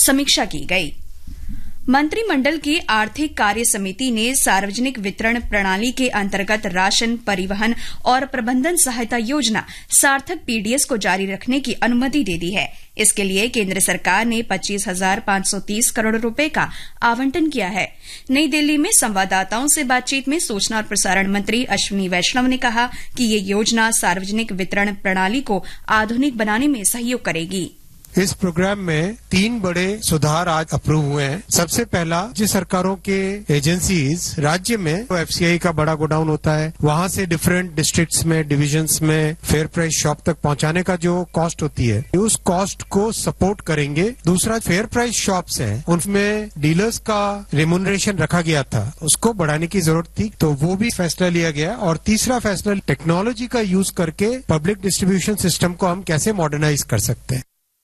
समीक्षा की गई। मंत्रिमंडल की आर्थिक कार्य समिति ने सार्वजनिक वितरण प्रणाली के अंतर्गत राशन, परिवहन और प्रबंधन सहायता योजना सार्थक पीडीएस को जारी रखने की अनुमति दे दी है। इसके लिए केंद्र सरकार ने 25,530 करोड़ रुपए का आवंटन किया है। नई दिल्ली में संवाददाताओं से बातचीत में सूचना और प्रसारण मंत्री अश्विनी वैष्णव ने कहा कि ये योजना सार्वजनिक वितरण प्रणाली को आधुनिक बनाने में सहयोग करेगी। इस प्रोग्राम में 3 बड़े सुधार आज अप्रूव हुए हैं। सबसे पहला, राज्य सरकारों के एजेंसीज राज्य में एफसीआई का बड़ा गोडाउन होता है, वहां से डिफरेंट डिस्ट्रिक्ट्स में, डिविजन्स में फेयर प्राइस शॉप तक पहुंचाने का जो कॉस्ट होती है, उस कॉस्ट को सपोर्ट करेंगे। दूसरा, फेयर प्राइस शॉप्स हैं, उनमें डीलर्स का रेम्यूनरेशन रखा गया था, उसको बढ़ाने की जरूरत थी, तो वो भी फैसला लिया गया। और तीसरा फैसला, टेक्नोलॉजी का यूज करके पब्लिक डिस्ट्रीब्यूशन सिस्टम को हम कैसे मॉडर्नाइज कर सकते हैं।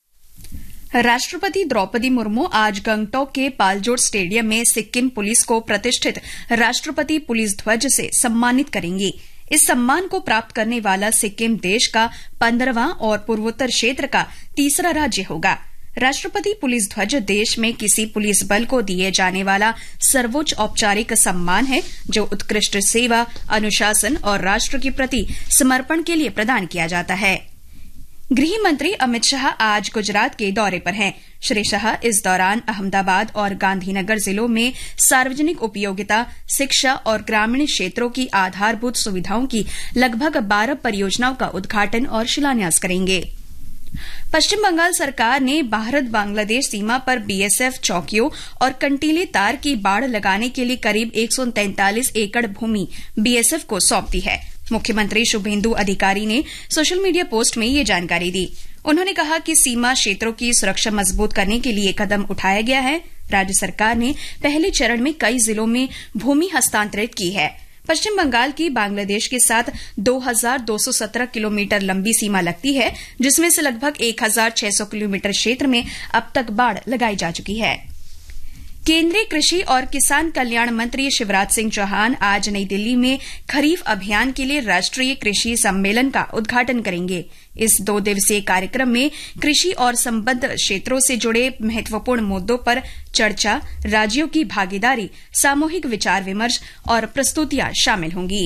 राष्ट्रपति द्रौपदी मुर्मू आज गंगटोक के पालजोर स्टेडियम में सिक्किम पुलिस को प्रतिष्ठित राष्ट्रपति पुलिस ध्वज से सम्मानित करेंगी। इस सम्मान को प्राप्त करने वाला सिक्किम देश का 15वां और पूर्वोत्तर क्षेत्र का तीसरा राज्य होगा। राष्ट्रपति पुलिस ध्वज देश में किसी पुलिस बल को दिए जाने वाला सर्वोच्च औपचारिक सम्मान है, जो उत्कृष्ट सेवा, अनुशासन और राष्ट्र के प्रति समर्पण के लिए प्रदान किया जाता है। गृह मंत्री अमित शाह आज गुजरात के दौरे पर हैं। श्री शाह इस दौरान अहमदाबाद और गांधीनगर जिलों में सार्वजनिक उपयोगिता, शिक्षा और ग्रामीण क्षेत्रों की आधारभूत सुविधाओं की लगभग 12 परियोजनाओं का उद्घाटन और शिलान्यास करेंगे। पश्चिम बंगाल सरकार ने भारत बांग्लादेश सीमा पर बीएसएफ चौकियों और कंटीले तार की बाड़ लगाने के लिए करीब 143 एकड़ भूमि बीएसएफ को सौंप दी है। मुख्यमंत्री शुभेंदु अधिकारी ने सोशल मीडिया पोस्ट में ये जानकारी दी। उन्होंने कहा कि सीमा क्षेत्रों की सुरक्षा मजबूत करने के लिए कदम उठाया गया है। राज्य सरकार ने पहले चरण में कई जिलों में भूमि हस्तांतरित की है। पश्चिम बंगाल की बांग्लादेश के साथ 2,217 किलोमीटर लंबी सीमा लगती है, जिसमें से लगभग 1,600 किलोमीटर क्षेत्र में अब तक बाड़ लगाई जा चुकी है। केंद्रीय कृषि और किसान कल्याण मंत्री शिवराज सिंह चौहान आज नई दिल्ली में खरीफ अभियान के लिए राष्ट्रीय कृषि सम्मेलन का उद्घाटन करेंगे। इस 2 दिवसीय कार्यक्रम में कृषि और संबद्ध क्षेत्रों से जुड़े महत्वपूर्ण मुद्दों पर चर्चा, राज्यों की भागीदारी, सामूहिक विचार विमर्श और प्रस्तुतियां शामिल होंगी।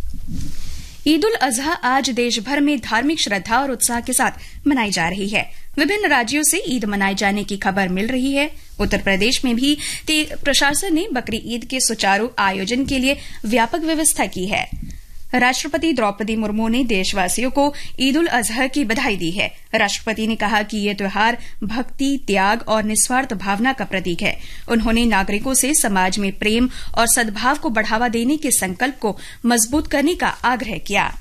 ईद उल अजहा आज देश भर में धार्मिक श्रद्धा और उत्साह के साथ मनाई जा रही है। विभिन्न राज्यों से ईद मनाए जाने की खबर मिल रही है। उत्तर प्रदेश में भी प्रशासन ने बकरी ईद के सुचारू आयोजन के लिए व्यापक व्यवस्था की है। राष्ट्रपति द्रौपदी मुर्मू ने देशवासियों को ईद उल अजहा की बधाई दी है। राष्ट्रपति ने कहा कि ये त्योहार भक्ति, त्याग और निस्वार्थ भावना का प्रतीक है। उन्होंने नागरिकों से समाज में प्रेम और सद्भाव को बढ़ावा देने के संकल्प को मजबूत करने का आग्रह किया।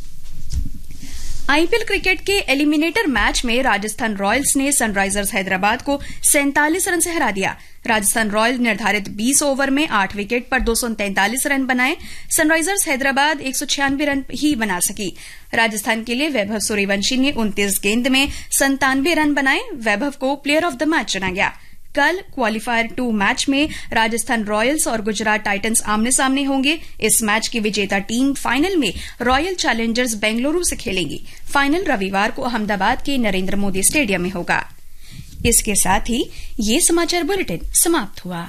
आईपीएल क्रिकेट के एलिमिनेटर मैच में राजस्थान रॉयल्स ने सनराइजर्स हैदराबाद को 47 रन से हरा दिया। राजस्थान रॉयल निर्धारित 20 ओवर में 8 विकेट पर 243 रन बनाए। सनराइजर्स हैदराबाद 196 रन ही बना सकी। राजस्थान के लिए वैभव सूर्यवंशी ने 29 गेंद में 97 रन बनाए। वैभव को प्लेयर ऑफ द मैच चुना गया। कल क्वालीफायर 2 मैच में राजस्थान रॉयल्स और गुजरात टाइटंस आमने सामने होंगे। इस मैच की विजेता टीम फाइनल में रॉयल चैलेंजर्स बेंगलुरु से खेलेगी। फाइनल रविवार को अहमदाबाद के नरेंद्र मोदी स्टेडियम में होगा। इसके साथ ही ये समाचार बुलेटिन समाप्त हुआ।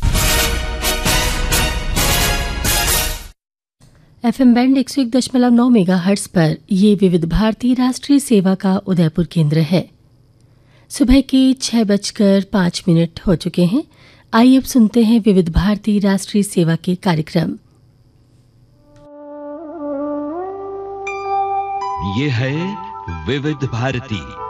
एफएम बैंड 101.9 मेगाहर्ट्ज पर ये विविध भारती राष्ट्रीय सेवा का उदयपुर केंद्र है। सुबह के 6:05 हो चुके हैं। आइए अब सुनते हैं विविध भारती राष्ट्रीय सेवा के कार्यक्रम। ये है विविध भारती।